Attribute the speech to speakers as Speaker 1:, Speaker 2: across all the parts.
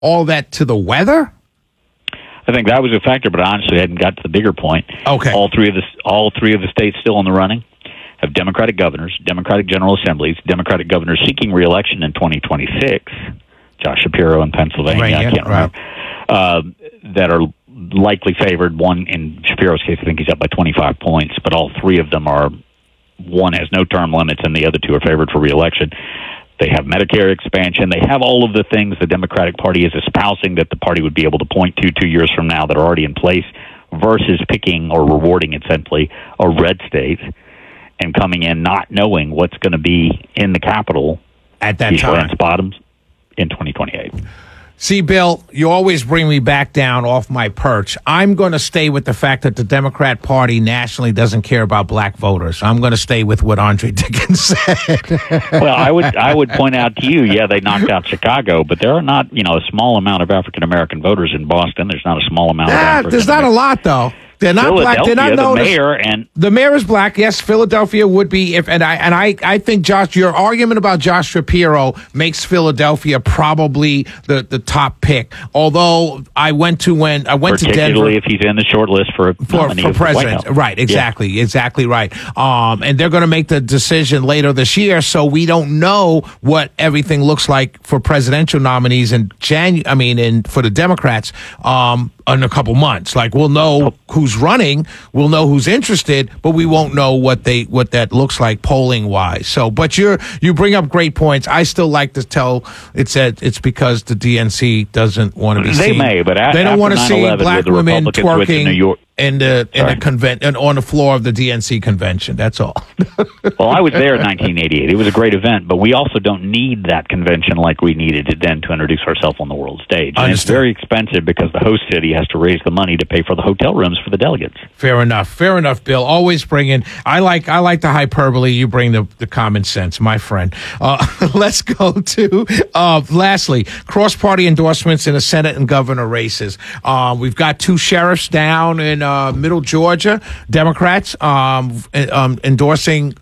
Speaker 1: all that to the weather?
Speaker 2: I think that was a factor, but I honestly hadn't got to the bigger point.
Speaker 1: Okay.
Speaker 2: All three of the states still in the running have Democratic governors, Democratic General Assemblies, Democratic governors seeking re-election in 2026. Josh Shapiro in Pennsylvania, I can't remember, that are likely favored. One, in Shapiro's case, I think he's up by 25 points, but all three of them are, one has no term limits and the other two are favored for re-election. They have Medicare expansion. They have all of the things the Democratic Party is espousing that the party would be able to point to 2 years from now that are already in place, versus picking or rewarding, essentially, a red state and coming in not knowing what's going to be in the Capitol
Speaker 1: at that time.
Speaker 2: Lance Bottoms in 2028.
Speaker 1: See, Bill, you always bring me back down off my perch. I'm going to stay with the fact that the Democrat Party nationally doesn't care about black voters. I'm going to stay with what Andre Dickens said.
Speaker 2: Well, I would point out to you, they knocked out Chicago, but there are not, a small amount of African American voters in Boston. There's not a small amount of African.
Speaker 1: There's not a lot, though. They're not black. They're not known. The mayor is black. Yes, Philadelphia would be. I think Josh, your argument about Josh Shapiro makes Philadelphia probably the top pick. Although I went to Denver,
Speaker 2: particularly if he's in the short list for president.
Speaker 1: Right. Exactly right. And they're going to make the decision later this year, so we don't know what everything looks like for presidential nominees in for the Democrats. In a couple months, we'll know who's running, we'll know who's interested, but we won't know what that looks like polling wise. So, but you bring up great points. I still like to tell it's because the DNC doesn't want to be seen.
Speaker 2: They may, but
Speaker 1: they don't want to see black women twerking in the convention on the floor of the DNC convention. That's all.
Speaker 2: Well, I was there in 1988. It was a great event, but we also don't need that convention like we needed it then to introduce ourselves on the world stage. And it's very expensive because the host city has to raise the money to pay for the hotel rooms for the delegates.
Speaker 1: Fair enough, Bill. Always bring in. I like the hyperbole. You bring the common sense, my friend. Let's go to lastly, cross-party endorsements in the Senate and governor races. We've got two sheriffs down in Middle Georgia, Democrats endorsing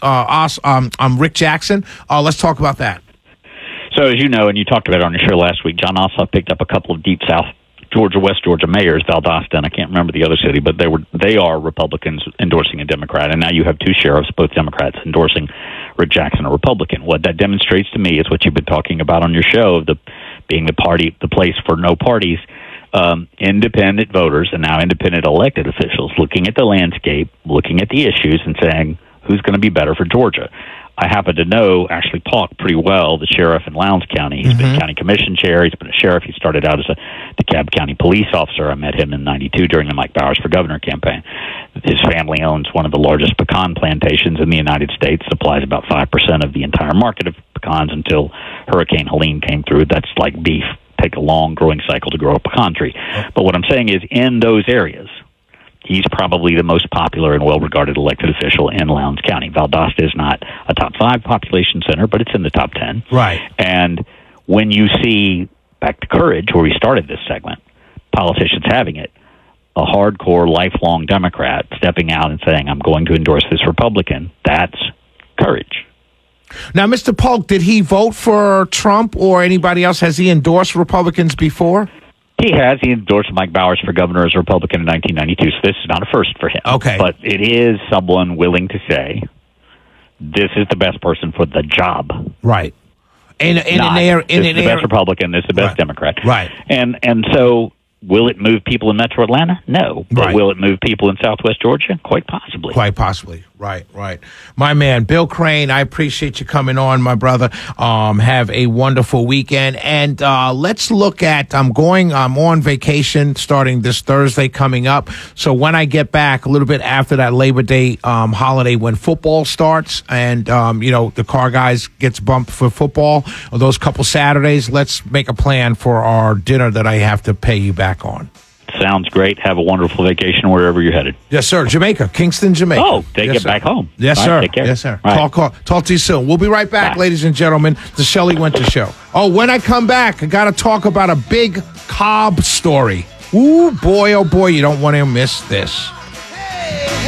Speaker 1: Rick Jackson. Let's talk about that.
Speaker 2: So, as you know, and you talked about it on your show last week, John Ossoff picked up a couple of deep South Georgia, West Georgia mayors, Valdosta, and I can't remember the other city, but they are Republicans endorsing a Democrat, and now you have two sheriffs, both Democrats, endorsing Rick Jackson, a Republican. What that demonstrates to me is what you've been talking about on your show, of being the place for no parties. Independent voters and now independent elected officials looking at the landscape, looking at the issues, and saying, who's going to be better for Georgia? I happen to know Ashley Paulk pretty well, the sheriff in Lowndes County. He's been county commission chair. He's been a sheriff. He started out as a DeKalb County police officer. I met him in 92 during the Mike Bowers for Governor campaign. His family owns one of the largest pecan plantations in the United States, supplies about 5% of the entire market of pecans until Hurricane Helene came through. That's like beef. Take a long growing cycle to grow a pecan tree. But what I'm saying is, in those areas, he's probably the most popular and well-regarded elected official in Lowndes County. Valdosta is not a top 5 population center, but it's in the top 10.
Speaker 1: Right.
Speaker 2: And when you see, back to Courage, where we started this segment, politicians having it, a hardcore, lifelong Democrat stepping out and saying, I'm going to endorse this Republican, that's courage.
Speaker 1: Now, Mr. Polk, did he vote for Trump or anybody else? Has he endorsed Republicans before?
Speaker 2: He has. He endorsed Mike Bowers for governor as a Republican in 1992, so this is not a first for him.
Speaker 1: Okay.
Speaker 2: But it is someone willing to say, this is the best person for the job.
Speaker 1: Right.
Speaker 2: This is the best Republican, this is the best Democrat.
Speaker 1: Right.
Speaker 2: And so, will it move people in Metro Atlanta? No. But will it move people in Southwest Georgia? Quite possibly.
Speaker 1: Quite possibly. Right. My man, Bill Crane, I appreciate you coming on, my brother. Have a wonderful weekend. And let's look at, I'm on vacation starting this Thursday coming up. So when I get back a little bit after that Labor Day holiday, when football starts and, the car guys gets bumped for football, or those couple Saturdays, let's make a plan for our dinner that I have to pay you back on.
Speaker 2: Sounds great. Have a wonderful vacation wherever you're headed.
Speaker 1: Yes, sir. Jamaica, Kingston, Jamaica.
Speaker 2: Oh, get back home.
Speaker 1: Yes, sir.
Speaker 2: Take care.
Speaker 1: Yes, sir.
Speaker 2: Right.
Speaker 1: Talk to you soon. We'll be right back, ladies and gentlemen. The Shelley Winter Show. Oh, when I come back, I got to talk about a big Cobb story. Ooh, boy, oh boy, you don't want to miss this.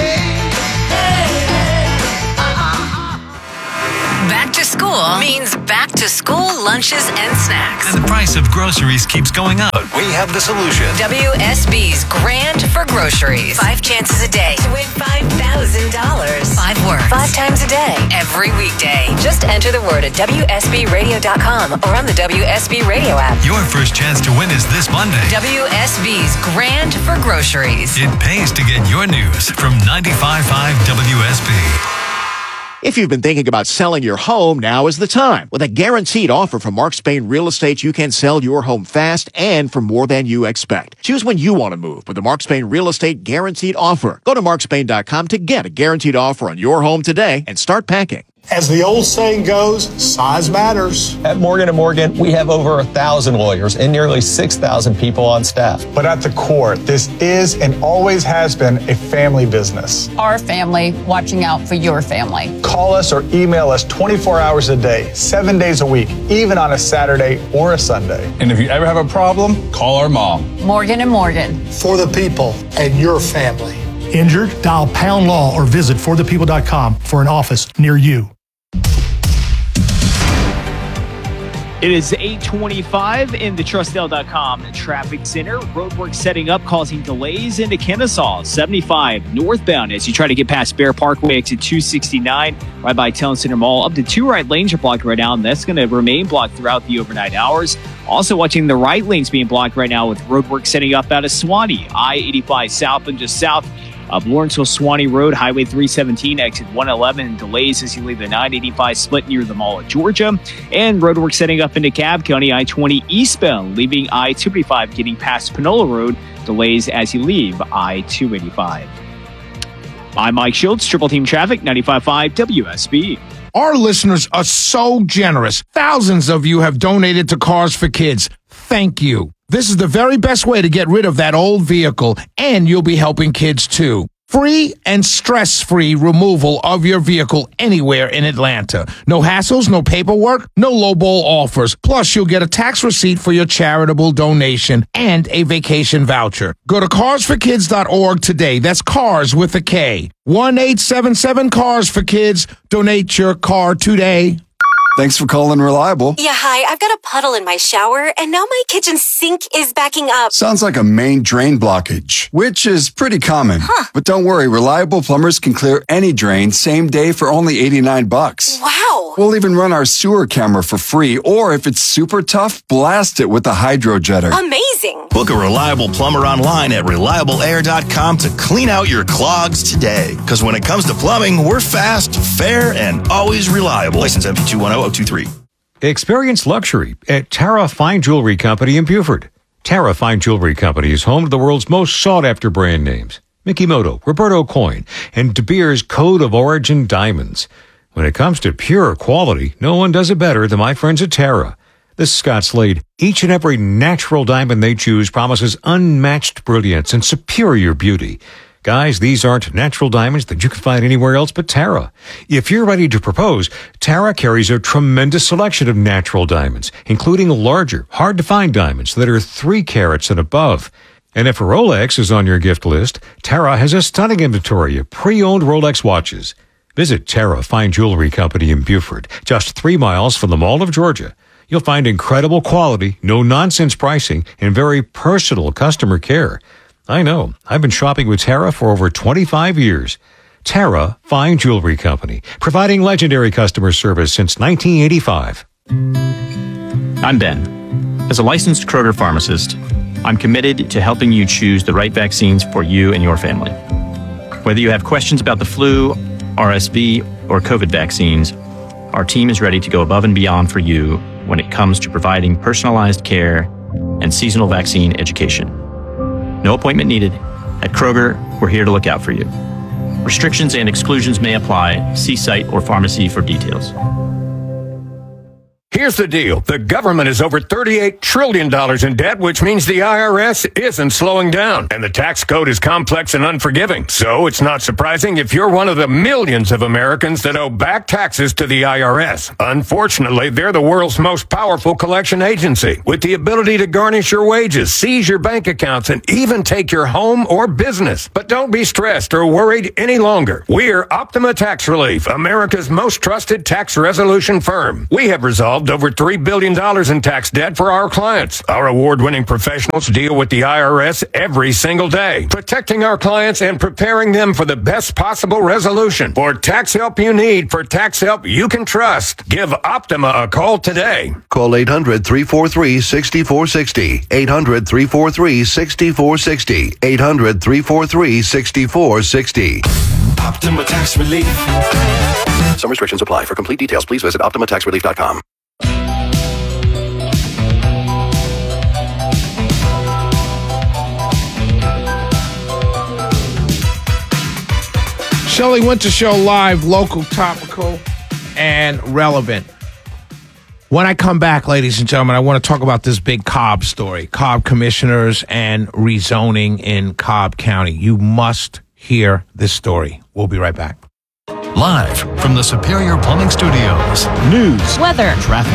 Speaker 3: Back to school means back to school lunches and snacks.
Speaker 4: And the price of groceries keeps going up. But we have the solution.
Speaker 3: WSB's Grand for Groceries. 5 chances a day to win $5,000. 5 words. 5 times a day. Every weekday. Just enter the word at WSBRadio.com or on the WSB Radio app.
Speaker 4: Your first chance to win is this Monday.
Speaker 3: WSB's Grand for Groceries.
Speaker 4: It pays to get your news from 95.5 WSB.
Speaker 5: If you've been thinking about selling your home, now is the time. With a guaranteed offer from Mark Spain Real Estate, you can sell your home fast and for more than you expect. Choose when you want to move with the Mark Spain Real Estate Guaranteed Offer. Go to markspain.com to get a guaranteed offer on your home today and start packing.
Speaker 6: As the old saying goes, size matters.
Speaker 7: At Morgan & Morgan, we have over 1,000 lawyers and nearly 6,000 people on staff.
Speaker 6: But at the core, this is and always has been a family business.
Speaker 8: Our family watching out for your family.
Speaker 6: Call us or email us 24 hours a day, 7 days a week, even on a Saturday or a Sunday.
Speaker 9: And if you ever have a problem, call our mom.
Speaker 8: Morgan & Morgan.
Speaker 6: For the people and your family.
Speaker 10: Injured? Dial Pound Law or visit forthepeople.com for an office near you.
Speaker 11: It is 8:25 in the Trustdale.com traffic center. Roadwork setting up, causing delays into Kennesaw. 75 northbound as you try to get past Bear Parkway, exit 269, right by Town Center Mall. Up to 2 right lanes are blocked right now, and that's going to remain blocked throughout the overnight hours. Also watching the right lanes being blocked right now with roadwork setting up out of Suwannee. I-85 south and just south of Lawrenceville Suwannee Road, Highway 317, exit 111, and delays as you leave the 985 split near the Mall of Georgia. And roadwork setting up into Cobb County, I-20 eastbound, leaving I-285, getting past Panola Road. Delays as you leave I-285. I'm Mike Schultz, Triple Team Traffic, 95.5 WSB.
Speaker 1: Our listeners are so generous. Thousands of you have donated to Cars for Kids. Thank you. This is the very best way to get rid of that old vehicle, and you'll be helping kids too. Free and stress-free removal of your vehicle anywhere in Atlanta. No hassles, no paperwork, no lowball offers. Plus, you'll get a tax receipt for your charitable donation and a vacation voucher. Go to carsforkids.org today. That's cars with a K. 1-877-CARS-FOR-KIDS. Donate your car today.
Speaker 12: Thanks for calling Reliable.
Speaker 13: Yeah, hi. I've got a puddle in my shower, and now my kitchen sink is backing up.
Speaker 12: Sounds like a main drain blockage, which is pretty common. But don't worry, Reliable plumbers can clear any drain same day for only $89.
Speaker 13: Wow.
Speaker 12: We'll even run our sewer camera for free, or if it's super tough, blast it with a hydro jetter.
Speaker 13: Amazing.
Speaker 14: Book a Reliable plumber online at reliableair.com to clean out your clogs today. Because when it comes to plumbing, we're fast, fair, and always reliable. License MP210-023.
Speaker 15: Experience luxury at Tara Fine Jewelry Company in Buford. Tara Fine Jewelry Company is home to the world's most sought-after brand names: Mikimoto, Roberto Coin, and De Beers Code of Origin Diamonds. When it comes to pure quality, no one does it better than my friends at Tara. This is Scott Slade. Each and every natural diamond they choose promises unmatched brilliance and superior beauty. Guys, these aren't natural diamonds that you can find anywhere else but Tara. If you're ready to propose, Tara carries a tremendous selection of natural diamonds, including larger, hard-to-find diamonds that are 3 carats and above. And if a Rolex is on your gift list, Tara has a stunning inventory of pre-owned Rolex watches. Visit Tara Fine Jewelry Company in Buford, just 3 miles from the Mall of Georgia. You'll find incredible quality, no-nonsense pricing, and very personal customer care. I know. I've been shopping with Tara for over 25 years. Tara Fine Jewelry Company, providing legendary customer service since 1985.
Speaker 16: I'm Ben. As a licensed Kroger pharmacist, I'm committed to helping you choose the right vaccines for you and your family. Whether you have questions about the flu, RSV, or COVID vaccines, our team is ready to go above and beyond for you when it comes to providing personalized care and seasonal vaccine education. No appointment needed. At Kroger, we're here to look out for you. Restrictions and exclusions may apply. See site or pharmacy for details.
Speaker 17: Here's the deal. The government is over $38 trillion in debt, which means the IRS isn't slowing down. And the tax code is complex and unforgiving. So it's not surprising if you're one of the millions of Americans that owe back taxes to the IRS. Unfortunately, they're the world's most powerful collection agency, with the ability to garnish your wages, seize your bank accounts, and even take your home or business. But don't be stressed or worried any longer. We're Optima Tax Relief, America's most trusted tax resolution firm. We have resolved over $3 billion in tax debt for our clients. Our award-winning professionals deal with the IRS every single day, protecting our clients and preparing them for the best possible resolution. For tax help you need, for tax help you can trust, give Optima a call today.
Speaker 18: Call 800-343-6460. 800-343-6460. 800-343-6460.
Speaker 14: Optima Tax Relief.
Speaker 18: Some restrictions apply. For complete details, please visit OptimaTaxRelief.com.
Speaker 1: Shelley Winter Show live, local, topical, and relevant. When I come back, ladies and gentlemen, I want to talk about this big Cobb story. Cobb commissioners and rezoning in Cobb County. You must hear this story. We'll be right back.
Speaker 4: Live from the Superior Plumbing Studios. News,
Speaker 8: weather,
Speaker 4: traffic.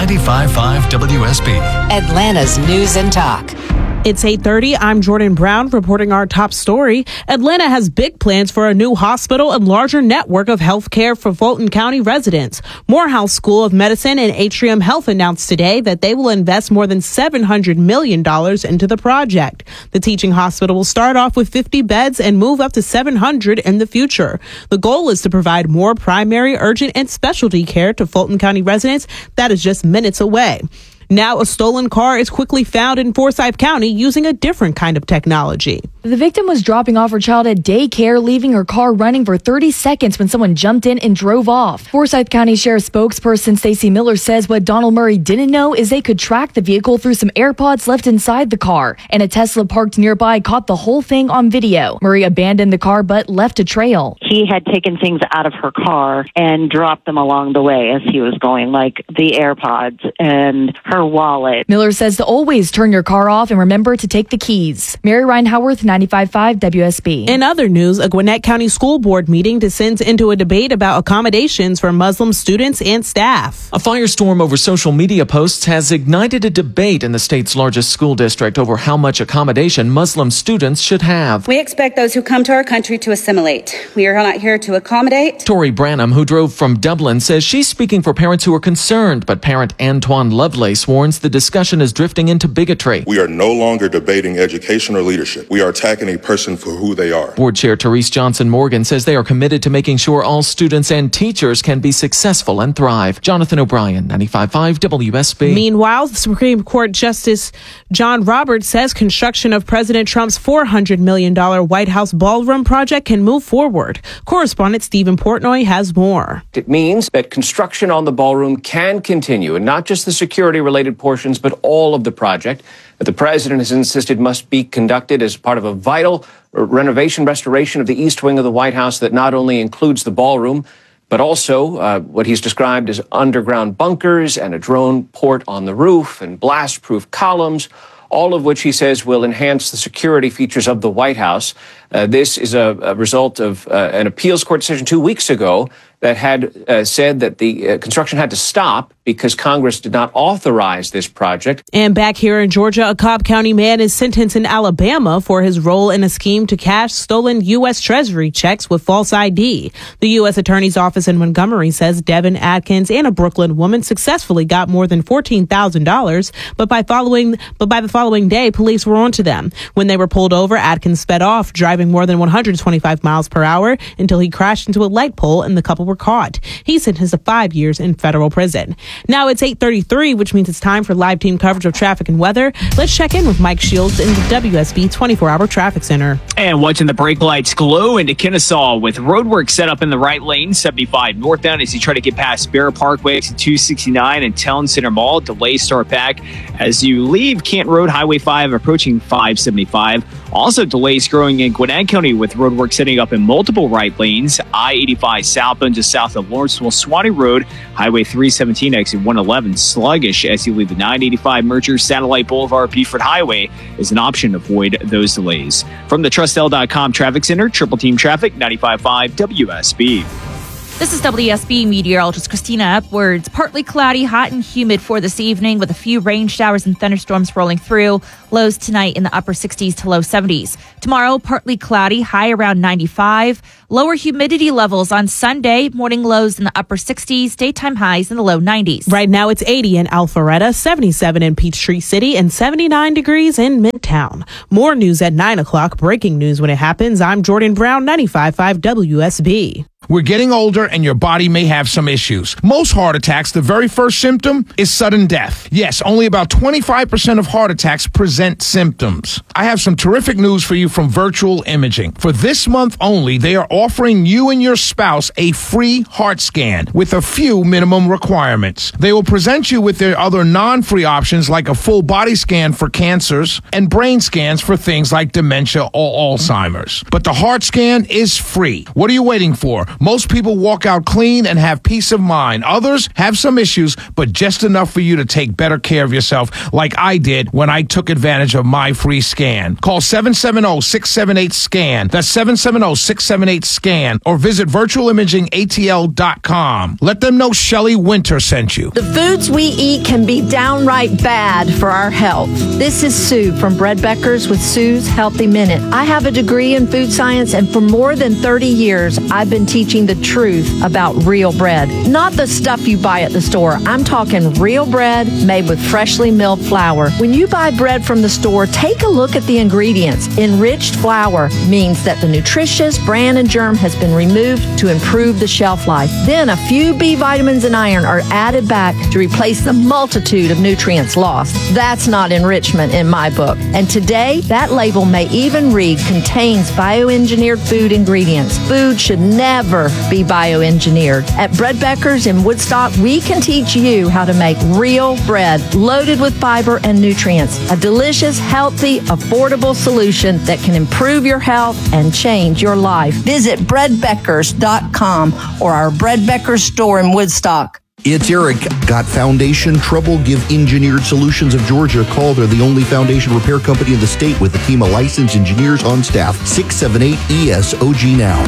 Speaker 4: 95.5 WSB.
Speaker 3: Atlanta's News and Talk.
Speaker 19: It's 8:30. I'm Jordan Brown reporting our top story. Atlanta has big plans for a new hospital and larger network of health care for Fulton County residents. Morehouse School of Medicine and Atrium Health announced today that they will invest more than $700 million into the project. The teaching hospital will start off with 50 beds and move up to 700 in the future. The goal is to provide more primary, urgent, and specialty care to Fulton County residents that is just minutes away. Now, a stolen car is quickly found in Forsyth County using a different kind of technology.
Speaker 20: The victim was dropping off her child at daycare, leaving her car running for 30 seconds when someone jumped in and drove off. Forsyth County Sheriff spokesperson Stacey Miller says what Donald Murray didn't know is they could track the vehicle through some AirPods left inside the car, and a Tesla parked nearby caught the whole thing on video. Murray abandoned the car but left a trail.
Speaker 21: He had taken things out of her car and dropped them along the way as he was going, like the AirPods and her wallet.
Speaker 20: Miller says to always turn your car off and remember to take the keys. Mary Ryan Howarth, 95.5 WSB.
Speaker 19: In other news, a Gwinnett County School Board meeting descends into a debate about accommodations for Muslim students and staff.
Speaker 22: A firestorm over social media posts has ignited a debate in the state's largest school district over how much accommodation Muslim students should have.
Speaker 23: We expect those who come to our country to assimilate. We are not here to accommodate.
Speaker 22: Tori Branham, who drove from Dublin, says she's speaking for parents who are concerned, but parent Antoine Lovelace warns the discussion is drifting into bigotry.
Speaker 24: We are no longer debating education or leadership. We are attacking a person for who they are.
Speaker 22: Board Chair Therese Johnson Morgan says they are committed to making sure all students and teachers can be successful and thrive. Jonathan O'Brien, 95.5 WSB.
Speaker 19: Meanwhile, the Supreme Court Justice John Roberts says construction of President Trump's $400 million White House ballroom project can move forward. Correspondent Stephen Portnoy has more.
Speaker 25: It means that construction on the ballroom can continue, and not just the security-related portions, but all of the project that the president has insisted must be conducted as part of a vital restoration of the East Wing of the White House that not only includes the ballroom, but also what he's described as underground bunkers and a drone port on the roof and blast-proof columns, all of which he says will enhance the security features of the White House. This is a result of an appeals court decision 2 weeks ago that had said that the construction had to stop because Congress did not authorize this project.
Speaker 19: And back here in Georgia, a Cobb County man is sentenced in Alabama for his role in a scheme to cash stolen U.S. Treasury checks with false ID. The U.S. Attorney's Office in Montgomery says Devin Atkins and a Brooklyn woman successfully got more than $14,000, but by the following day, police were onto them. When they were pulled over, Atkins sped off, driving more than 125 miles per hour until he crashed into a light pole and the couple were caught. He's sentenced to 5 years in federal prison. Now it's 8:33, which means it's time for live team coverage of traffic and weather. Let's check in with Mike Shields in the WSB 24-hour traffic center.
Speaker 11: And watching the brake lights glow into Kennesaw with roadwork set up in the right lane, 75 northbound as you try to get past Bear Parkway to 269 and Town Center Mall. Delays start back as you leave Canton Road, Highway 5, approaching 575. Also delays growing in Gwinnett County with roadwork setting up in multiple right lanes. I-85 southbound just just south of Lawrenceville Swanee Road. Highway 317 exit 111 sluggish as you leave the 985 Merger Satellite Boulevard. Beaufort Highway is an option to avoid those delays. From the TrustL.com Traffic Center, Triple Team Traffic, 95.5 WSB.
Speaker 2: This is WSB meteorologist Christina Upwards. Partly cloudy, hot and humid for this evening with a few rain showers and thunderstorms rolling through. Lows tonight in the upper 60s to low 70s. Tomorrow, partly cloudy, high around 95. Lower humidity levels on Sunday. Morning lows in the upper 60s, daytime highs in the low 90s.
Speaker 19: Right now it's 80 in Alpharetta, 77 in Peachtree City, and 79 degrees in Midtown. More news at 9 o'clock. Breaking news when it happens. I'm Jordan Brown, 95.5 WSB.
Speaker 1: We're getting older and your body may have some issues. Most heart attacks, the very first symptom is sudden death. Yes, only about 25% of heart attacks present symptoms. I have some terrific news for you from Virtual Imaging. For this month only, they are offering you and your spouse a free heart scan with a few minimum requirements. They will present you with their other non-free options like a full body scan for cancers and brain scans for things like dementia or Alzheimer's. But the heart scan is free. What are you waiting for? Most people walk out clean and have peace of mind. Others have some issues, but just enough for you to take better care of yourself, like I did when I took advantage of my free scan. Call 770-678-SCAN. That's 770-678-SCAN. Or visit virtualimagingatl.com. Let them know Shelley Winter sent you.
Speaker 5: The foods we eat can be downright bad for our health. This is Sue from Bread Beckers with Sue's Healthy Minute. I have a degree in food science, and for more than 30 years, I've been teaching the truth about real bread. Not the stuff you buy at the store. I'm talking real bread made with freshly milled flour. When you buy bread from the store, take a look at the ingredients. Enriched flour means that the nutritious bran and germ has been removed to improve the shelf life. Then a few B vitamins and iron are added back to replace the multitude of nutrients lost. That's not enrichment in my book. And today, that label may even read contains bioengineered food ingredients. Food should never be bioengineered. At Bread Beckers in Woodstock, we can teach you how to make real bread loaded with fiber and nutrients. A delicious, healthy, affordable solution that can improve your health and change your life. Visit breadbeckers.com or our Bread Beckers store in Woodstock.
Speaker 6: It's Eric. Got foundation trouble? Give Engineered Solutions of Georgia a call. They're the only foundation repair company in the state with a team of licensed engineers on staff. 678-ESOG now.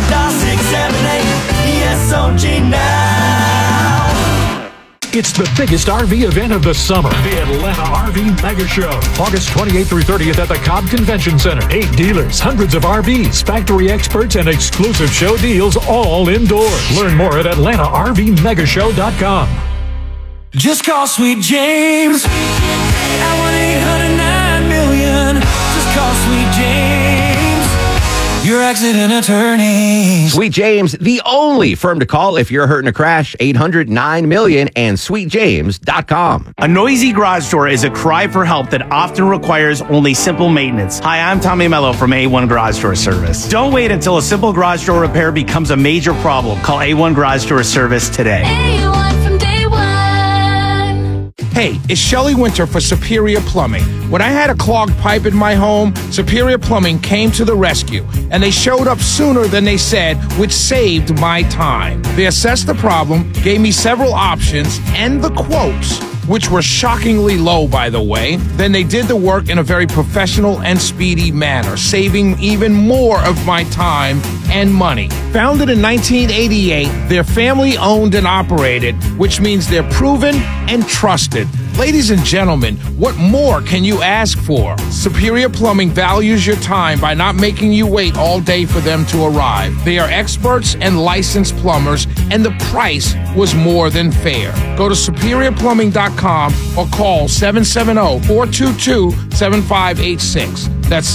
Speaker 7: 678-ESOG now.
Speaker 10: It's the biggest RV event of the summer, the Atlanta RV Mega Show. August 28th through 30th at the Cobb Convention Center. 8 dealers, hundreds of RVs, factory experts, and exclusive show deals all indoors. Learn more at AtlantaRVMegashow.com.
Speaker 7: Just call Sweet James at 1-800-9-million. Just call Sweet James, your accident attorney.
Speaker 9: Sweet James, the only firm to call if you're hurt in a crash. 800-9-million and sweetjames.com.
Speaker 26: A noisy garage door is a cry for help that often requires only simple maintenance. Hi, I'm Tommy Mello from A1 Garage Door Service. Don't wait until a simple garage door repair becomes a major problem. Call A1 Garage Door Service today.
Speaker 2: A1 from day one.
Speaker 1: Hey, it's Shelley Winter for Superior Plumbing. When I had a clogged pipe in my home, Superior Plumbing came to the rescue, and they showed up sooner than they said, which saved my time. They assessed the problem, gave me several options, and the quotes, which were shockingly low, by the way. Then they did the work in a very professional and speedy manner, saving even more of my time and money. Founded in 1988, they're family owned and operated, which means they're proven and trusted. Ladies and gentlemen, what more can you ask for? Superior Plumbing values your time by not making you wait all day for them to arrive. They are experts and licensed plumbers, and the price was more than fair. Go to superiorplumbing.com or call 770-422-7586. That's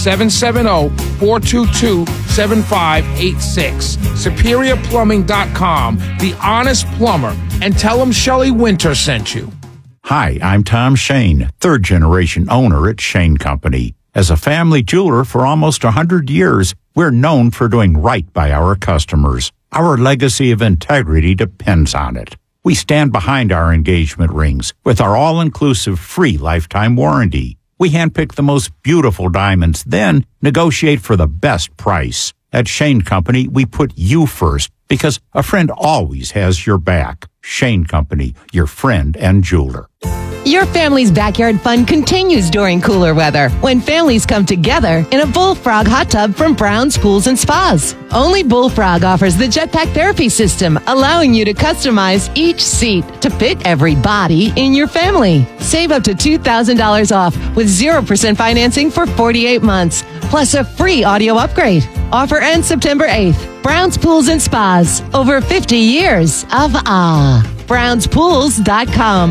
Speaker 1: 770-422-7586. SuperiorPlumbing.com, the honest plumber, and tell them Shelley Winter sent you.
Speaker 27: Hi, I'm Tom Shane, third-generation owner at Shane Company. As a family jeweler for almost 100 years, we're known for doing right by our customers. Our legacy of integrity depends on it. We stand behind our engagement rings with our all-inclusive free lifetime warranty. We handpick the most beautiful diamonds, then negotiate for the best price. At Shane Company, we put you first because a friend always has your back. Shane Company, your friend and jeweler.
Speaker 12: Your family's backyard fun continues during cooler weather when families come together in a Bullfrog hot tub from Brown's Pools and Spas. Only Bullfrog offers the Jetpack Therapy System, allowing you to customize each seat to fit every body in your family. Save up to $2,000 off with 0% financing for 48 months, plus a free audio upgrade. Offer ends September 8th. Brown's Pools and Spas. Over 50 years of awe. BrownsPools.com.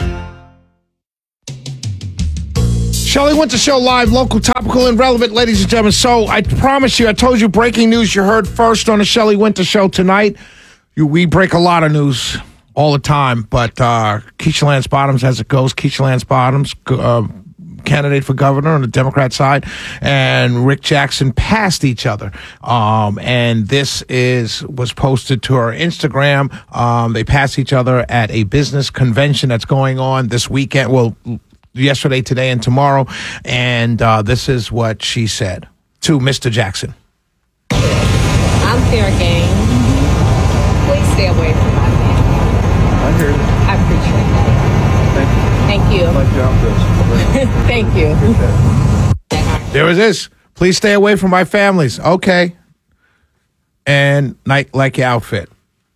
Speaker 1: Shelley Winter Show live, local, topical, and relevant, ladies and gentlemen. So I promise you, I told you breaking news you heard first on the Shelley Winter Show tonight. We break a lot of news all the time, but Keisha Lance Bottoms, as it goes, Keisha Lance Bottoms, candidate for governor on the Democrat side, and Rick Jackson passed each other. And this was posted to her Instagram. They passed each other at a business convention that's going on this weekend. Well, yesterday, today, and tomorrow. And this is what she said to Mr. Jackson.
Speaker 13: I'm fair game. Please stay away from my family.
Speaker 14: I hear you.
Speaker 13: I appreciate that. Thank you.
Speaker 14: My job does.
Speaker 13: Thank you.
Speaker 1: There it is. Please stay away from my families. Okay. And like your outfit.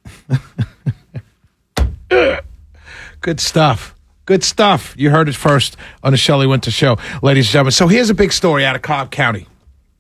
Speaker 1: Good stuff. Good stuff. You heard it first on the Shelley Winter Show, ladies and gentlemen. So here's a big story out of Cobb County.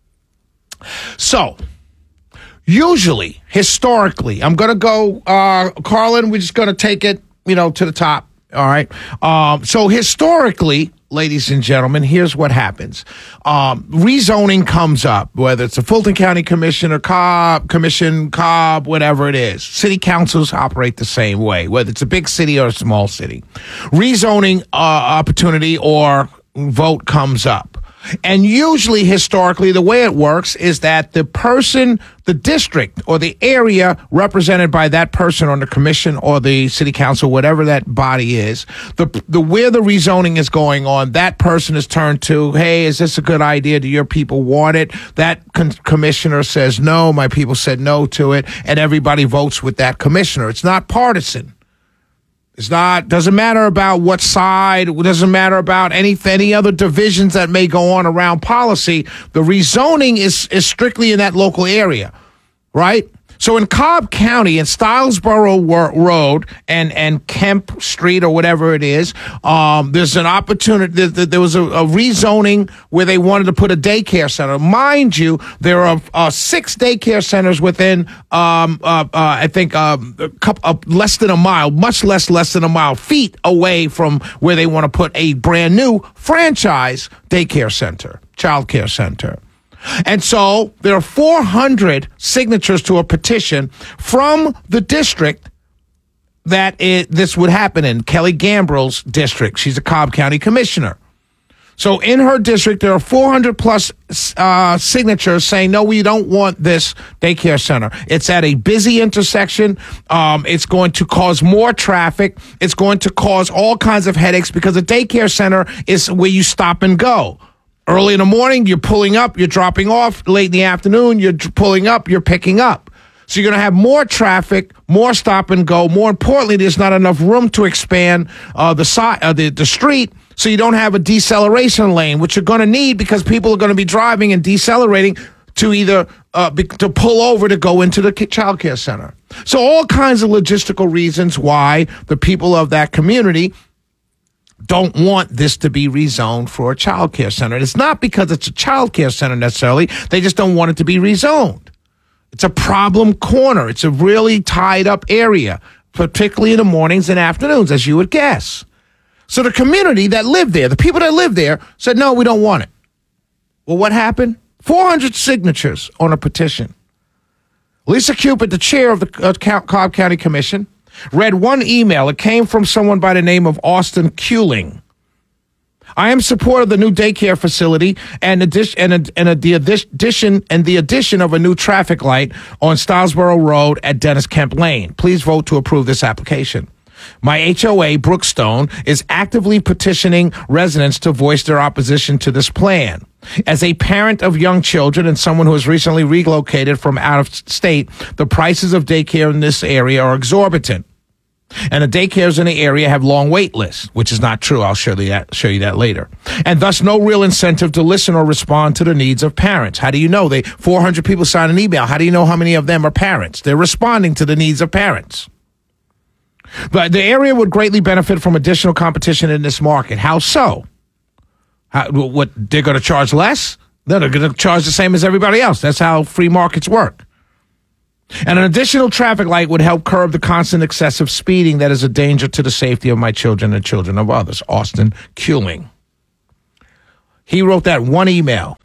Speaker 1: So, usually, historically, I'm going to go, Carlin, we're just going to take it, to the top. All right. So historically, ladies and gentlemen, here's what happens. Rezoning comes up, whether it's a Fulton County Commission or Cobb, whatever it is. City councils operate the same way, whether it's a big city or a small city. Rezoning opportunity or vote comes up. And usually, historically, the way it works is that the person, the district or the area represented by that person on the commission or the city council, whatever that body is, the where the rezoning is going on, that person is turned to, hey, is this a good idea? Do your people want it? That commissioner says no, my people said no to it, and everybody votes with that commissioner. It's not partisan. Doesn't matter about what side, doesn't matter about any other divisions that may go on around policy. The rezoning is strictly in that local area, right? So in Cobb County, in Stylesboro Road and Kemp Street or whatever it is, there's an opportunity. There was a rezoning where they wanted to put a daycare center. Mind you, there are 6 daycare centers within, I think, less than a mile, much less than a mile, feet away from where they want to put a brand new franchise daycare center, child care center. And so there are 400 signatures to a petition from the district that this would happen in, Kelly Gambrell's district. She's a Cobb County commissioner. So in her district, there are 400 plus signatures saying, no, we don't want this daycare center. It's at a busy intersection. It's going to cause more traffic. It's going to cause all kinds of headaches because a daycare center is where you stop and go. Early in the morning, you're pulling up, you're dropping off. Late in the afternoon, you're pulling up, you're picking up. So you're going to have more traffic, more stop and go. More importantly, there's not enough room to expand the street, so you don't have a deceleration lane, which you're going to need because people are going to be driving and decelerating to either to pull over to go into the child care center. So all kinds of logistical reasons why the people of that community don't want this to be rezoned for a child care center. And it's not because it's a child care center necessarily. They just don't want it to be rezoned. It's a problem corner. It's a really tied up area, particularly in the mornings and afternoons, as you would guess. So the community that lived there, the people that lived there, said, no, we don't want it. Well, what happened? 400 signatures on a petition. Lisa Cupid, the chair of the Cobb County Commission, read one email. It came from someone by the name of Austin Kuling. I am supportive of the new daycare facility and the addition of a new traffic light on Stylesboro Road at Dennis Kemp Lane. Please vote to approve this application. My HOA, Brookstone, is actively petitioning residents to voice their opposition to this plan. As a parent of young children and someone who has recently relocated from out of state, the prices of daycare in this area are exorbitant. And the daycares in the area have long wait lists, which is not true. I'll show you that later. And thus no real incentive to listen or respond to the needs of parents. How do you know? 400 people sign an email. How do you know how many of them are parents? They're responding to the needs of parents. But the area would greatly benefit from additional competition in this market. How so? What, they're going to charge less? No, they're going to charge the same as everybody else. That's how free markets work. And an additional traffic light would help curb the constant excessive speeding that is a danger to the safety of my children and children of others. Austin Kuling. He wrote that one email.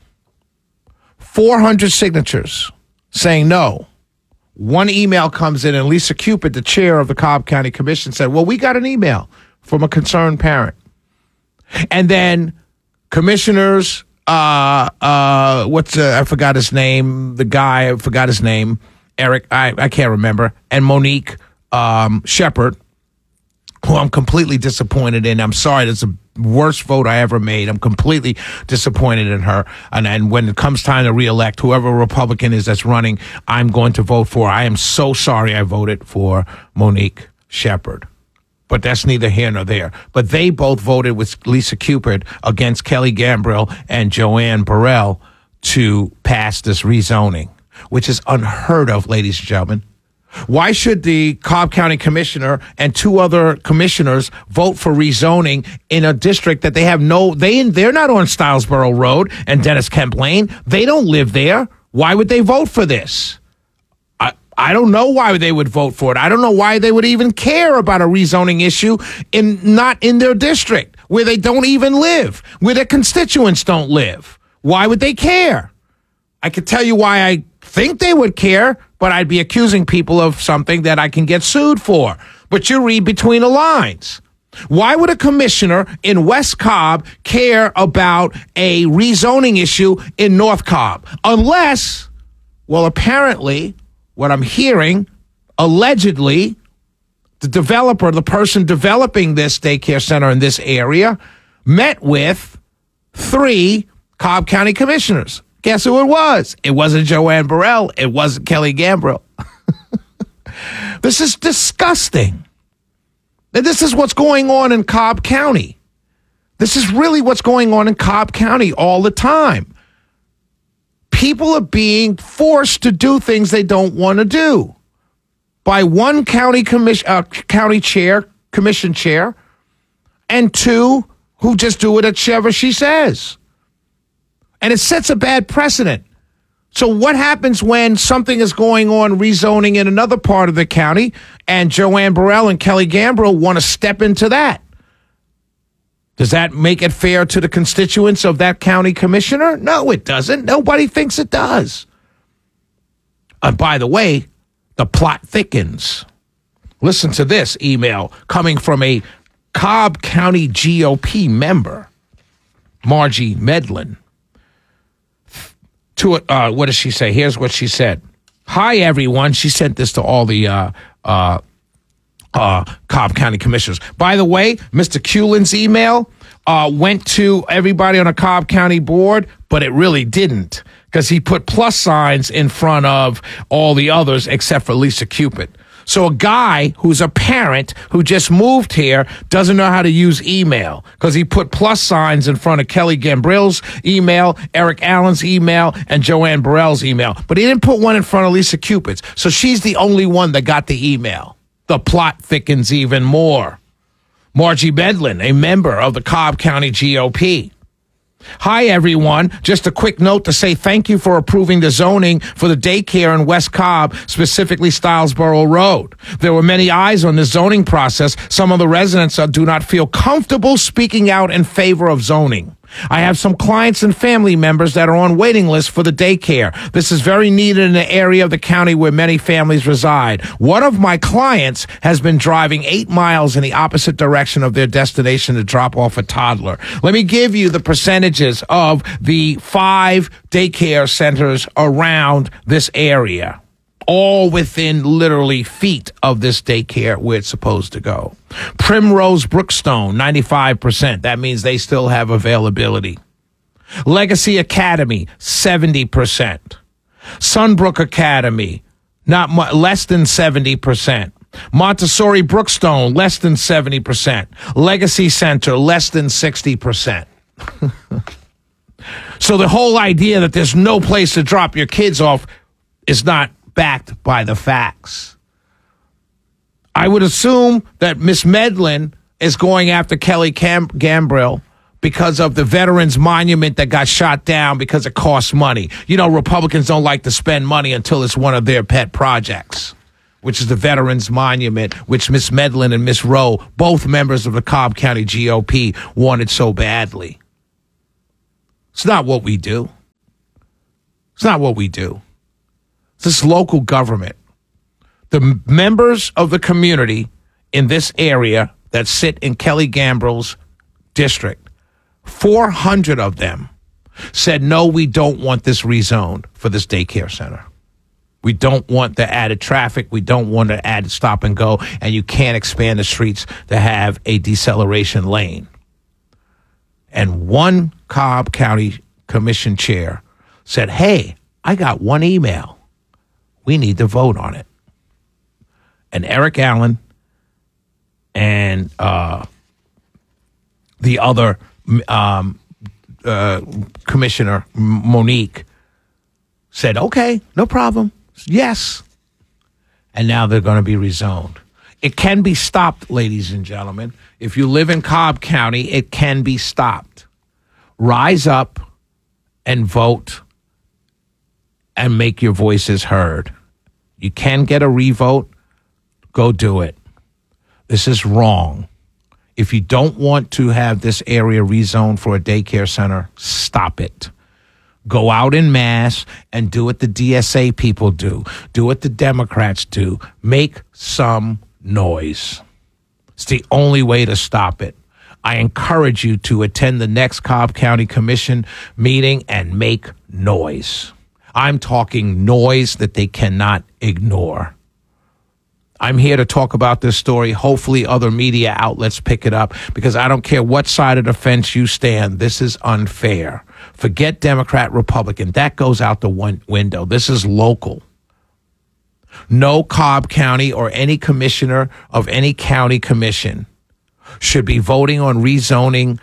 Speaker 1: 400 signatures saying no. One email comes in, and Lisa Cupid, the chair of the Cobb County Commission, said, well, we got an email from a concerned parent. And then commissioners, I forgot his name. The guy, I forgot his name. Eric, I can't remember, and Monique Shepard, who I'm completely disappointed in. I'm sorry, that's the worst vote I ever made. I'm completely disappointed in her. And when it comes time to reelect, whoever Republican is that's running, I'm going to vote for. I am so sorry I voted for Monique Shepard. But that's neither here nor there. But they both voted with Lisa Cupid against Kelly Gambrill and Joanne Burrell to pass this rezoning, which is unheard of, ladies and gentlemen. Why should the Cobb County Commissioner and two other commissioners vote for rezoning in a district that they have they're not on Stylesboro Road and Dennis Kemp Lane. They don't live there. Why would they vote for this? I don't know why they would vote for it. I don't know why they would even care about a rezoning issue not in their district, where they don't even live, where their constituents don't live. Why would they care? I could tell you why I think they would care, but I'd be accusing people of something that I can get sued for. But you read between the lines. Why would a commissioner in West Cobb care about a rezoning issue in North Cobb? Unless, well, apparently, what I'm hearing, allegedly, the developer, the person developing this daycare center in this area, met with 3 Cobb County commissioners. Guess who it was? It wasn't Joanne Burrell. It wasn't Kelly Gambrill. This is disgusting. And this is what's going on in Cobb County. This is really what's going on in Cobb County all the time. People are being forced to do things they don't want to do by one county commission chair, and 2 who just do it at whichever she says. And it sets a bad precedent. So what happens when something is going on rezoning in another part of the county and Joanne Burrell and Kelly Gambrill want to step into that? Does that make it fair to the constituents of that county commissioner? No, it doesn't. Nobody thinks it does. And by the way, the plot thickens. Listen to this email coming from a Cobb County GOP member, Margie Medlin. What does she say? Here's what she said. Hi, everyone. She sent this to all the Cobb County commissioners. By the way, Mr. Kulin's email went to everybody on a Cobb County board, but it really didn't, because he put plus signs in front of all the others except for Lisa Cupid. So a guy who's a parent who just moved here doesn't know how to use email because he put plus signs in front of Kelly Gambrill's email, Eric Allen's email, and Joanne Burrell's email. But he didn't put one in front of Lisa Cupid's. So she's the only one that got the email. The plot thickens even more. Margie Medlin, a member of the Cobb County GOP. Hi, everyone. Just a quick note to say thank you for approving the zoning for the daycare in West Cobb, specifically Stylesboro Road. There were many eyes on the zoning process. Some of the residents do not feel comfortable speaking out in favor of zoning. I have some clients and family members that are on waiting lists for the daycare. This is very needed in the area of the county where many families reside. One of my clients has been driving 8 miles in the opposite direction of their destination to drop off a toddler. Let me give you the percentages of the 5 daycare centers around this area, all within literally feet of this daycare where it's supposed to go. Primrose Brookstone, 95%. That means they still have availability. Legacy Academy, 70%. Sunbrook Academy, less than 70%. Montessori Brookstone, less than 70%. Legacy Center, less than 60%. So the whole idea that there's no place to drop your kids off is not backed by the facts. I would assume that Miss Medlin is going after Kelly Gambrell because of the Veterans Monument that got shot down because it costs money. You know, Republicans don't like to spend money until it's one of their pet projects, which is the Veterans Monument, which Miss Medlin and Miss Rowe, both members of the Cobb County GOP, wanted so badly. It's not what we do. It's not what we do. This local government. The members of the community in this area that sit in Kelly Gambrell's district, 400 of them said, no, we don't want this rezoned for this daycare center. We don't want the added traffic. We don't want the added stop and go. And you can't expand the streets to have a deceleration lane. And one Cobb County Commission chair said, hey, I got one email. We need to vote on it. And Eric Allen and the other commissioner, Monique, said, okay, no problem. Yes. And now they're going to be rezoned. It can be stopped, ladies and gentlemen. If you live in Cobb County, it can be stopped. Rise up and vote and make your voices heard. You can get a revote. Go do it. This is wrong. If you don't want to have this area rezoned for a daycare center, stop it. Go out en masse and do what the DSA people do. Do what the Democrats do. Make some noise. It's the only way to stop it. I encourage you to attend the next Cobb County Commission meeting and make noise. I'm talking noise that they cannot ignore. I'm here to talk about this story. Hopefully other media outlets pick it up because I don't care what side of the fence you stand. This is unfair. Forget Democrat, Republican. That goes out the window. This is local. No Cobb County or any commissioner of any county commission should be voting on rezoning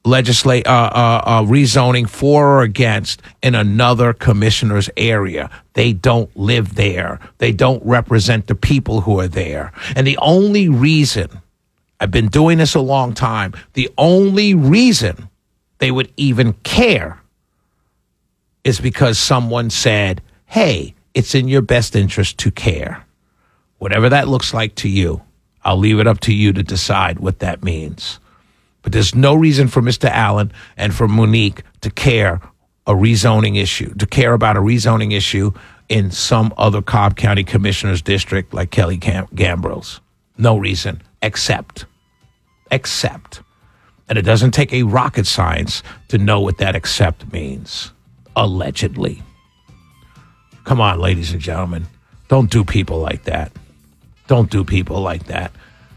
Speaker 1: rezoning for or against in another commissioner's area. They don't live there. They don't represent the people who are there. And the only reason, I've been doing this a long time, the only reason they would even care is because someone said, hey, it's in your best interest to care. Whatever that looks like to you, I'll leave it up to you to decide what that means. But there's no reason for Mr. Allen and for Monique to care about a rezoning issue in some other Cobb County Commissioner's district like Kelly Gambrell's. No reason, except. And it doesn't take a rocket science to know what that except means. Allegedly. Come on, ladies and gentlemen. Don't do people like that. Don't do people like that.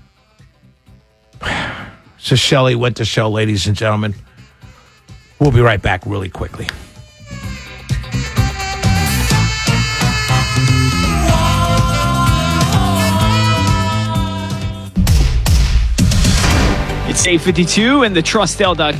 Speaker 1: So Shelley went to show, ladies and gentlemen. We'll be right back really quickly.
Speaker 11: It's 8:52 and the Trustdale.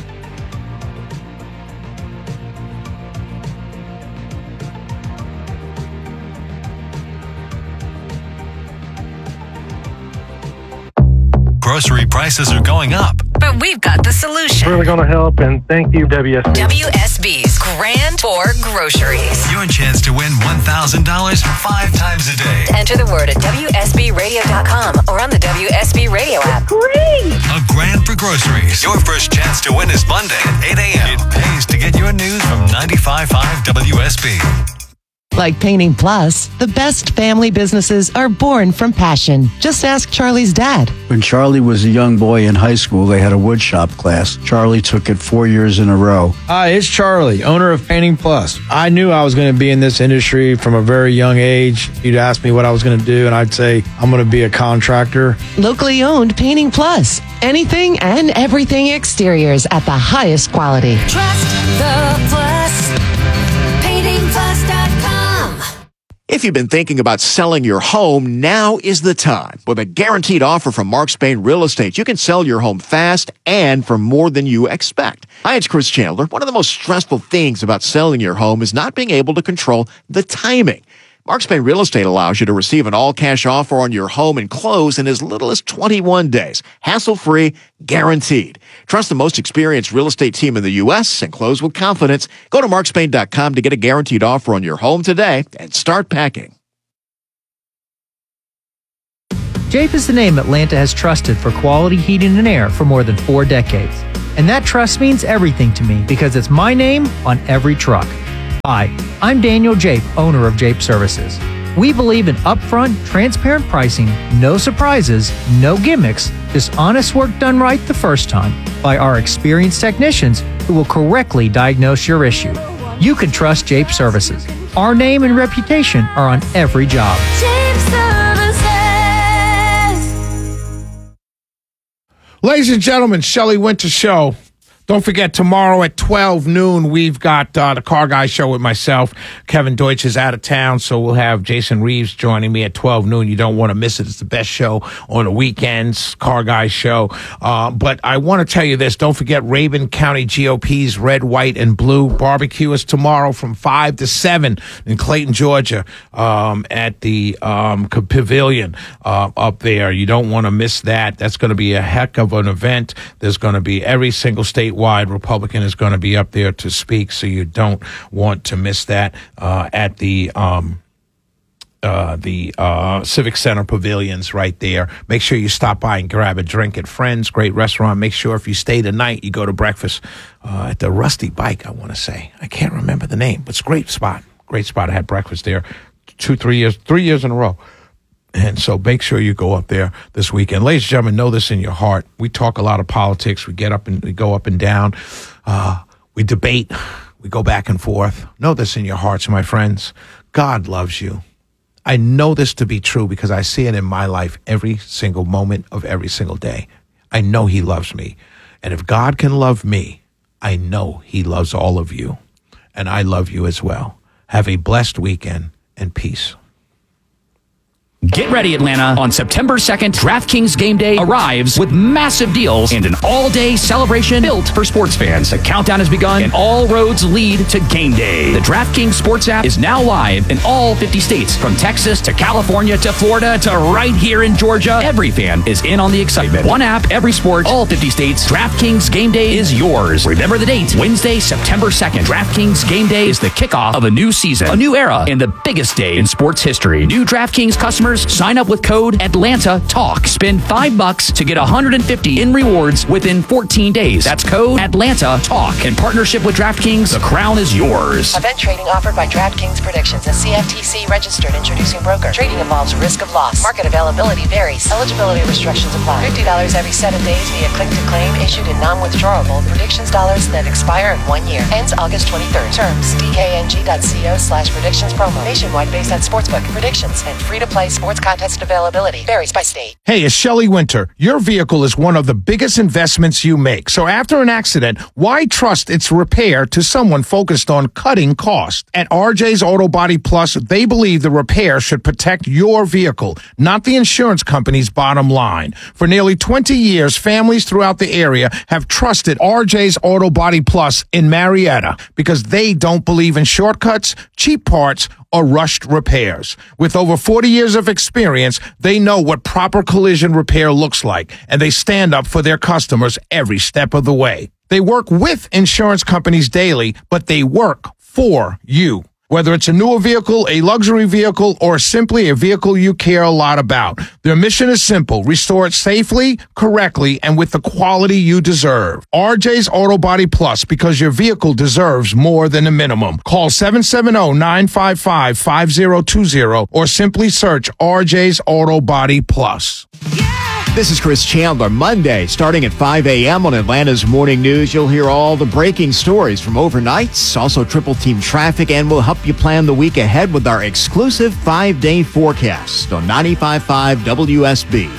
Speaker 3: Grocery prices are going up.
Speaker 4: But we've got the solution.
Speaker 14: Really going to help, and thank you, WSB.
Speaker 4: WSB's Grand for Groceries.
Speaker 3: Your chance to win $1,000 5 times a day.
Speaker 4: Enter the word at WSBradio.com or on the WSB Radio app.
Speaker 3: Great! A Grand for Groceries. Your first chance to win is Monday at 8 a.m. It pays to get your news from 95.5 WSB.
Speaker 12: Like Painting Plus, the best family businesses are born from passion. Just ask Charlie's dad.
Speaker 8: When Charlie was a young boy in high school, they had a woodshop class. Charlie took it 4 years in a row.
Speaker 15: Hi, it's Charlie, owner of Painting Plus. I knew I was going to be in this industry from a very young age. You'd ask me what I was going to do, and I'd say, I'm going to be a contractor.
Speaker 12: Locally owned Painting Plus. Anything and everything exteriors at the highest quality.
Speaker 7: Trust the Plus. PaintingPlus.com.
Speaker 16: If you've been thinking about selling your home, now is the time. With a guaranteed offer from Mark Spain Real Estate, you can sell your home fast and for more than you expect. Hi, it's Chris Chandler. One of the most stressful things about selling your home is not being able to control the timing. Mark Spain Real Estate allows you to receive an all-cash offer on your home and close in as little as 21 days. Hassle-free, guaranteed. Trust the most experienced real estate team in the U.S. and close with confidence. Go to markspain.com to get a guaranteed offer on your home today and start packing.
Speaker 17: Jape is the name Atlanta has trusted for quality heating and air for more than 4 decades. And that trust means everything to me because it's my name on every truck. Hi, I'm Daniel Jape, owner of Jape Services. We believe in upfront, transparent pricing, no surprises, no gimmicks, just honest work done right the first time by our experienced technicians who will correctly diagnose your issue. You can trust Jape Services. Our name and reputation are on every job.
Speaker 7: Jape Services.
Speaker 1: Ladies and gentlemen, Shelley Winter Show. Don't forget, tomorrow at 12 noon, we've got the Car Guy Show with myself. Kevin Deutsch is out of town, so we'll have Jason Reeves joining me at 12 noon. You don't want to miss it. It's the best show on the weekends, Car Guy Show. But I want to tell you this. Don't forget, Rabun County GOP's Red, White, and Blue barbecue is tomorrow from 5 to 7 in Clayton, Georgia, at the Pavilion up there. You don't want to miss that. That's going to be a heck of an event. There's going to be every single statewide Republican is going to be up there to speak, so you don't want to miss that at the Civic Center Pavilions right there. Make sure you stop by and grab a drink at Friends, great restaurant. Make sure if you stay the night, you go to breakfast at the Rusty Bike, I want to say. I can't remember the name, but it's a great spot. Great spot. I had breakfast there 3 years in a row. And so make sure you go up there this weekend. Ladies and gentlemen, know this in your heart. We talk a lot of politics. We go up and down. We debate. We go back and forth. Know this in your hearts, my friends. God loves you. I know this to be true because I see it in my life every single moment of every single day. I know he loves me. And if God can love me, I know he loves all of you. And I love you as well. Have a blessed weekend and peace.
Speaker 18: Get ready, Atlanta. On September 2nd, DraftKings Game Day arrives with massive deals and an all-day celebration built for sports fans. The countdown has begun and all roads lead to Game Day. The DraftKings Sports app is now live in all 50 states, from Texas to California to Florida to right here in Georgia. Every fan is in on the excitement. One app, every sport, all 50 states. DraftKings Game Day is yours. Remember the date, Wednesday, September 2nd. DraftKings Game Day is the kickoff of a new season, a new era, and the biggest day in sports history. New DraftKings customers sign up with code ATLANTATALK. Spend $5 to get $150 in rewards within 14 days. That's code ATLANTATALK. In partnership with DraftKings, the crown is yours.
Speaker 20: Event trading offered by DraftKings Predictions, a CFTC registered introducing broker. Trading involves risk of loss. Market availability varies. Eligibility restrictions apply. $50 every 7 days via click to claim, issued in non-withdrawable predictions dollars that expire in 1 year. Ends August 23rd. Terms dkng.co/predictions promo. Nationwide based on sportsbook predictions and free-to-play sports contest availability varies by state.
Speaker 1: Hey, it's Shelley Winter. Your vehicle is one of the biggest investments you make. So after an accident, why trust its repair to someone focused on cutting costs? At RJ's Auto Body Plus, they believe the repair should protect your vehicle, not the insurance company's bottom line. For nearly 20 years, families throughout the area have trusted RJ's Auto Body Plus in Marietta because they don't believe in shortcuts, cheap parts, or rushed repairs. With over 40 years of experience, they know what proper collision repair looks like, and they stand up for their customers every step of the way. They work with insurance companies daily, but they work for you. Whether it's a newer vehicle, a luxury vehicle, or simply a vehicle you care a lot about, their mission is simple: restore it safely, correctly, and with the quality you deserve. RJ's Auto Body Plus, because your vehicle deserves more than a minimum. Call 770-955-5020 or simply search RJ's Auto Body Plus.
Speaker 16: This is Chris Chandler. Monday, starting at 5 a.m. on Atlanta's Morning News, you'll hear all the breaking stories from overnights, also triple team traffic, and we'll help you plan the week ahead with our exclusive 5-day forecast on 95.5 WSB.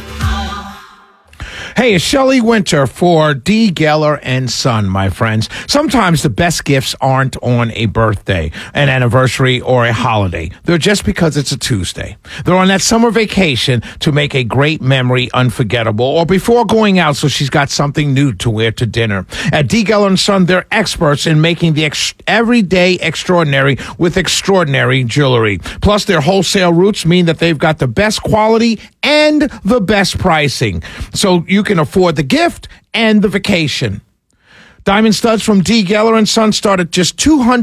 Speaker 1: Hey, it's Shelley Winter for D. Geller and Son, my friends. Sometimes the best gifts aren't on a birthday, an anniversary, or a holiday. They're just because it's a Tuesday. They're on that summer vacation to make a great memory unforgettable, or before going out so she's got something new to wear to dinner. At D. Geller and Son, they're experts in making the everyday extraordinary with extraordinary jewelry. Plus, their wholesale routes mean that they've got the best quality and the best pricing, so you can afford the gift and the vacation. Diamond studs from D. Geller and Son start at just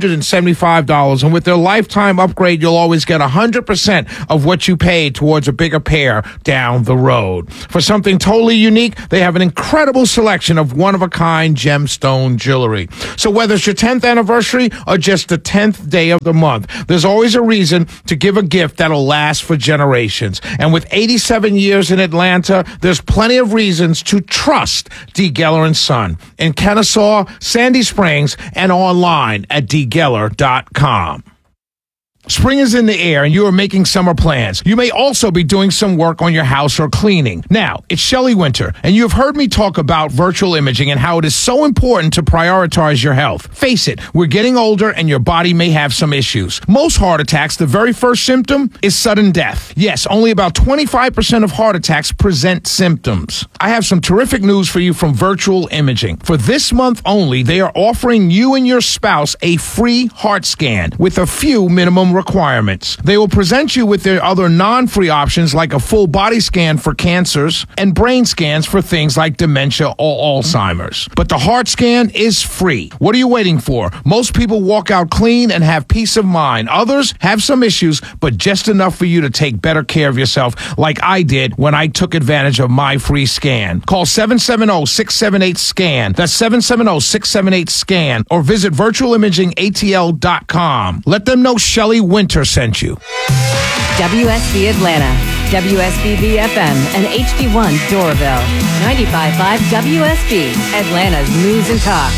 Speaker 1: $275, and with their lifetime upgrade, you'll always get 100% of what you paid towards a bigger pair down the road. For something totally unique, they have an incredible selection of one-of-a-kind gemstone jewelry. So whether it's your 10th anniversary or just the 10th day of the month, there's always a reason to give a gift that'll last for generations. And with 87 years in Atlanta, there's plenty of reasons to trust D. Geller and Son. In Kennesaw, Sandy Springs, and online at dgeller.com. Spring is in the air and you are making summer plans. You may also be doing some work on your house or cleaning. Now, it's Shelley Winter, and you have heard me talk about virtual imaging and how it is so important to prioritize your health. Face it, we're getting older and your body may have some issues. Most heart attacks, the very first symptom is sudden death. Yes, only about 25% of heart attacks present symptoms. I have some terrific news for you from Virtual Imaging. For this month only, they are offering you and your spouse a free heart scan with a few minimum requirements. They will present you with their other non-free options like a full body scan for cancers and brain scans for things like dementia or Alzheimer's. But the heart scan is free. What are you waiting for? Most people walk out clean and have peace of mind. Others have some issues, but just enough for you to take better care of yourself, like I did when I took advantage of my free scan. Call 770-678-SCAN. That's 770-678-SCAN, or visit virtualimagingatl.com. Let them know Shelley Winter sent you.
Speaker 4: WSB Atlanta, WSB FM, and HD1 Doraville. 95.5 WSB, Atlanta's News and Talk.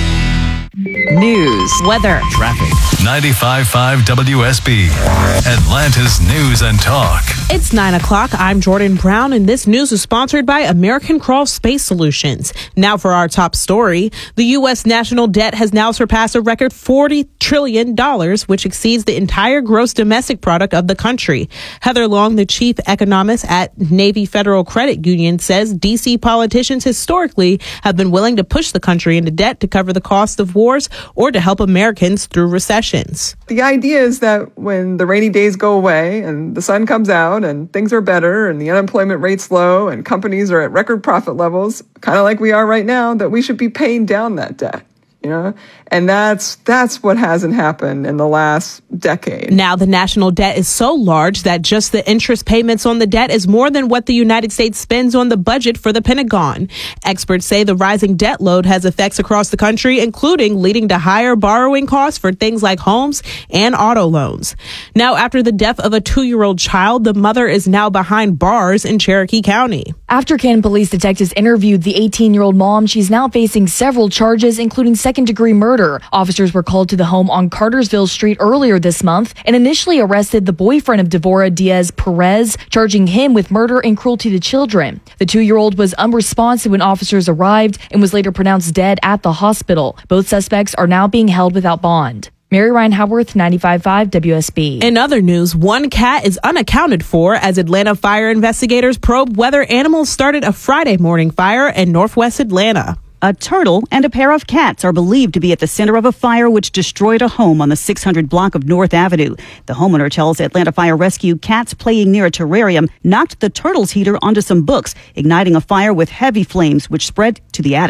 Speaker 2: News, weather,
Speaker 3: traffic. 95.5 WSB, Atlanta's News and Talk.
Speaker 5: It's 9 o'clock. I'm Jordan Brown, and this news is sponsored by American Crawl Space Solutions. Now for our top story. The U.S. national debt has now surpassed a record $40 trillion, which exceeds the entire gross domestic product of the country. Heather Long, the chief economist at Navy Federal Credit Union, says D.C. politicians historically have been willing to push the country into debt to cover the cost of wars or to help Americans through recessions.
Speaker 19: The idea is that when the rainy days go away and the sun comes out and things are better and the unemployment rate's low and companies are at record profit levels, kind of like we are right now, that we should be paying down that debt. You know, and that's what hasn't happened in the last decade.
Speaker 5: Now the national debt is so large that just the interest payments on the debt is more than what the United States spends on the budget for the Pentagon. Experts say the rising debt load has effects across the country, including leading to higher borrowing costs for things like homes and auto loans. Now, after the death of a 2-year-old child, the mother is now behind bars in Cherokee County.
Speaker 21: After Canton police detectives interviewed the 18-year-old mom, she's now facing several charges, including second-degree murder. Officers were called to the home on Cartersville Street earlier this month and initially arrested the boyfriend of Devora Diaz Perez, charging him with murder and cruelty to children. The 2-year-old was unresponsive when officers arrived and was later pronounced dead at the hospital. Both suspects are now being held without bond. Mary Ryan Howarth, 95.5 WSB.
Speaker 5: In other news, one cat is unaccounted for as Atlanta fire investigators probe whether animals started a Friday morning fire in northwest Atlanta.
Speaker 22: A turtle and a pair of cats are believed to be at the center of a fire which destroyed a home on the 600 block of North Avenue. The homeowner tells Atlanta Fire Rescue cats playing near a terrarium knocked the turtle's heater onto some books, igniting a fire with heavy flames which spread to the attic.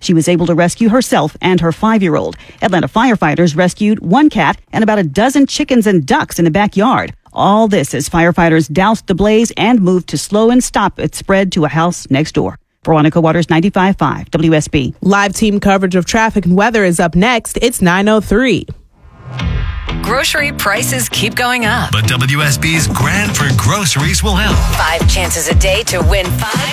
Speaker 22: She was able to rescue herself and her 5-year-old. Atlanta firefighters rescued 1 cat and about a dozen chickens and ducks in the backyard. All this as firefighters doused the blaze and moved to slow and stop its spread to a house next door. Veronica Waters, 95.5 WSB.
Speaker 5: Live team coverage of traffic and weather is up next. It's 9:03.
Speaker 4: Grocery prices keep going up.
Speaker 3: But WSB's Grand for Groceries will help.
Speaker 4: 5 chances a day to win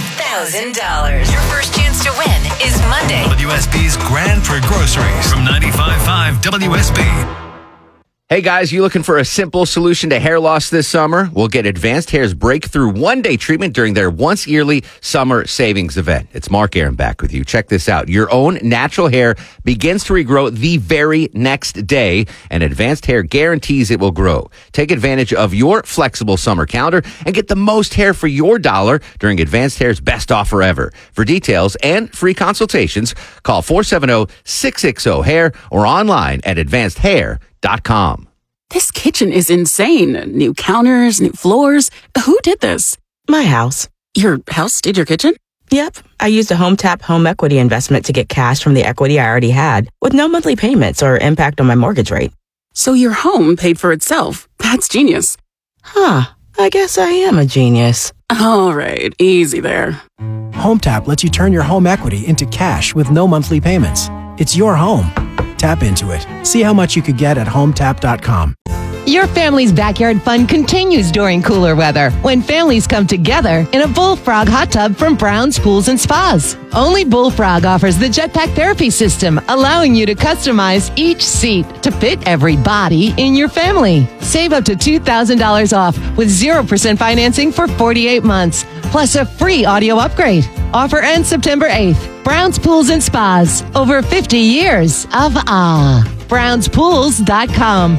Speaker 4: $5,000. Your first chance to win is Monday.
Speaker 3: WSB's Grand for Groceries from 95.5 WSB.
Speaker 6: Hey guys, you looking for a simple solution to hair loss this summer? We'll get Advanced Hair's breakthrough 1-day treatment during their once yearly summer savings event. It's Mark Aaron back with you. Check this out. Your own natural hair begins to regrow the very next day, and Advanced Hair guarantees it will grow. Take advantage of your flexible summer calendar and get the most hair for your dollar during Advanced Hair's best offer ever. For details and free consultations, call 470-660-HAIR or online at advancedhair.com.
Speaker 9: This kitchen is insane. New counters, new floors. Who did this?
Speaker 10: My house.
Speaker 9: Your house did your kitchen?
Speaker 10: Yep. I used a HomeTap home equity investment to get cash from the equity I already had, with no monthly payments or impact on my mortgage rate.
Speaker 9: So your home paid for itself. That's genius.
Speaker 10: Huh. I guess I am a genius.
Speaker 9: All right. Easy there.
Speaker 23: HomeTap lets you turn your home equity into cash with no monthly payments. It's your home. Tap into it. See how much you could get at HomeTap.com.
Speaker 12: Your family's backyard fun continues during cooler weather when families come together in a Bullfrog hot tub from Brown's Pools and Spas. Only Bullfrog offers the Jetpack Therapy System, allowing you to customize each seat to fit every body in your family. Save up to $2,000 off with 0% financing for 48 months, plus a free audio upgrade. Offer ends September 8th. Brown's Pools and Spas. Over 50 years of awe. BrownsPools.com.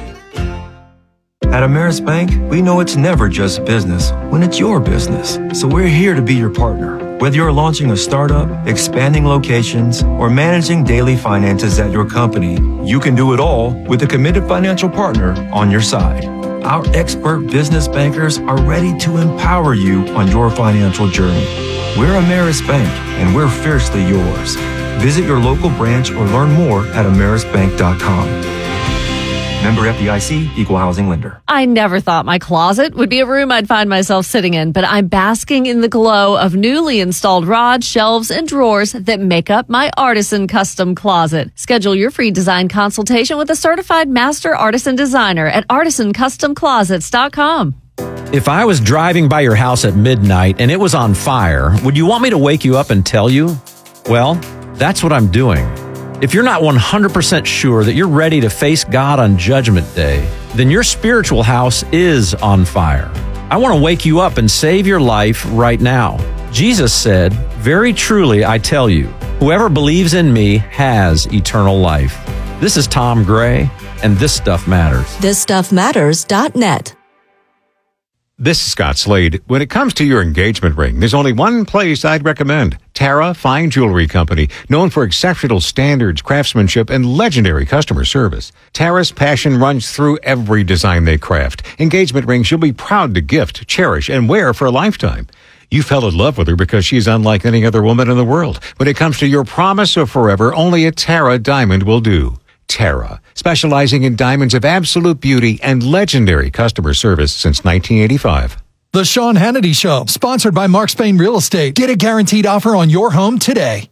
Speaker 24: At Ameris Bank, we know it's never just business when it's your business. So we're here to be your partner. Whether you're launching a startup, expanding locations, or managing daily finances at your company, you can do it all with a committed financial partner on your side. Our expert business bankers are ready to empower you on your financial journey. We're Ameris Bank, and we're fiercely yours. Visit your local branch or learn more at amerisbank.com. Member FDIC, Equal Housing Lender.
Speaker 25: I never thought my closet would be a room I'd find myself sitting in, but I'm basking in the glow of newly installed rods, shelves, and drawers that make up my Artisan Custom Closet. Schedule your free design consultation with a certified master artisan designer at artisancustomclosets.com.
Speaker 26: If I was driving by your house at midnight and it was on fire, would you want me to wake you up and tell you? Well, that's what I'm doing. If you're not 100% sure that you're ready to face God on Judgment Day, then your spiritual house is on fire. I want to wake you up and save your life right now. Jesus said, "Very truly I tell you, whoever believes in me has eternal life." This is Tom Gray, and This Stuff Matters.
Speaker 28: ThisStuffMatters.net.
Speaker 29: This is Scott Slade. When it comes to your engagement ring, there's only one place I'd recommend. Tara Fine Jewelry Company, known for exceptional standards, craftsmanship, and legendary customer service. Tara's passion runs through every design they craft. Engagement rings you'll be proud to gift, cherish, and wear for a lifetime. You fell in love with her because she's unlike any other woman in the world. When it comes to your promise of forever, only a Tara diamond will do. Tara, specializing in diamonds of absolute beauty and legendary customer service since 1985.
Speaker 30: The Sean Hannity Show, sponsored by Mark Spain Real Estate. Get a guaranteed offer on your home today.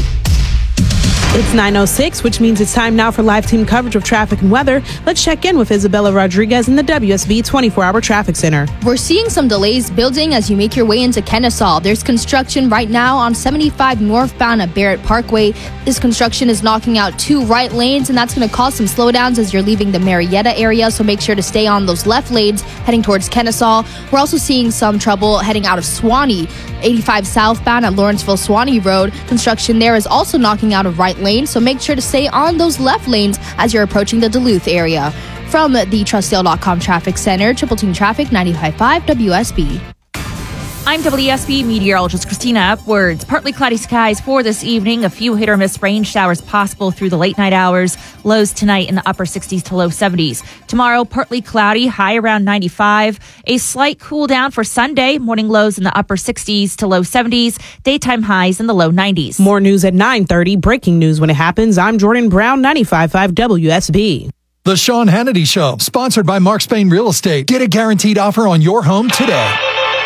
Speaker 5: It's 9:06, which means it's time now for live team coverage of traffic and weather. Let's check in with Isabella Rodriguez in the WSB 24-hour traffic center.
Speaker 31: We're seeing some delays building as you make your way into Kennesaw. There's construction right now on 75 northbound at Barrett Parkway. This construction is knocking out 2 right lanes, and that's going to cause some slowdowns as you're leaving the Marietta area, so make sure to stay on those left lanes heading towards Kennesaw. We're also seeing some trouble heading out of Suwanee. 85 southbound at Lawrenceville Suwanee Road. Construction there is also knocking out a right lane, so make sure to stay on those left lanes as you're approaching the Duluth area. From the TrustDale.com Traffic Center, Triple Team Traffic 95.5 WSB.
Speaker 2: I'm WSB meteorologist Christina Upwards. Partly cloudy skies for this evening. A few hit or miss rain showers possible through the late night hours. Lows tonight in the upper 60s to low 70s. Tomorrow, partly cloudy, high around 95. A slight cool down for Sunday. Morning lows in the upper 60s to low 70s. Daytime highs in the low 90s.
Speaker 5: More news at 9:30. Breaking news when it happens. I'm Jordan Brown, 95.5 WSB.
Speaker 30: The Sean Hannity Show, sponsored by Mark Spain Real Estate. Get a guaranteed offer on your home today.